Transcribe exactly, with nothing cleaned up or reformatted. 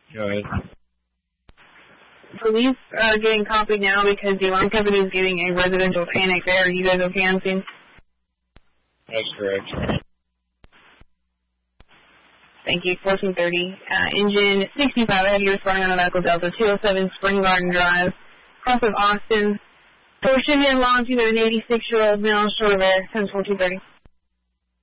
Go ahead. Police are getting copied now because the alarm company is getting a residential panic there. Are you guys okay on scene? That's correct. Thank you. fourteen thirty. Uh, engine sixty-five heavy responding on a medical Delta two oh seven Spring Garden Drive, cross of Austin. Portion in long to an eighty-six-year-old male, short of air, ten fourteen thirty.